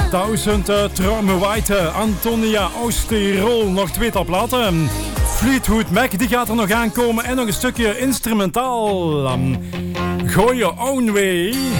1000 Träume weiter. Antonia Oosterol, nog 2 platen. Fleetwood Mac, die gaat er nog aankomen. En nog een stukje instrumentaal. Go Your Own Way.